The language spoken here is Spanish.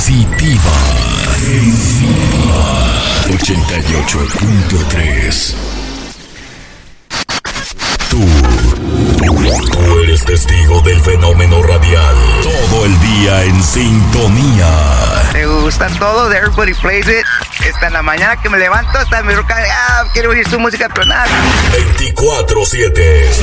Sensitiva. 88.3. Tú eres testigo del fenómeno radial. Todo el día en sintonía. Me gusta todo de Everybody Plays It. Hasta en la mañana que me levanto, hasta mi roca. Quiero oír su música tronar. 24/7.